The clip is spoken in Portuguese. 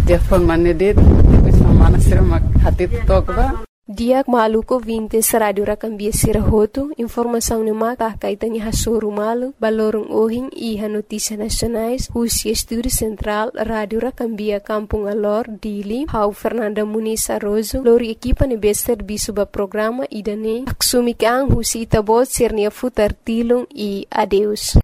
dia forma nedet depois semana será uma hatit tokba. Dia maluco vintes rádio Rakambia Sirahoto, informação no mata kaitani hasuru malu, balorong ohing iha notícias nacionais, Rússia Estúdio Central, Rádio Rakambia Kampung Alor, Dili, Hau Fernanda Muniz Arrozo, lori equipa nebe serviço ba programa idane, aksumi kang husi itabot sirnia futar tilong e adeus.